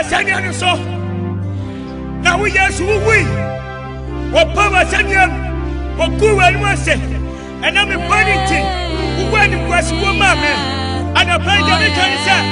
sanya no so na wo yesu wi wo power sanya wo kuwa no ase ena me body ti wo ni kwasi wo ma me ana pray the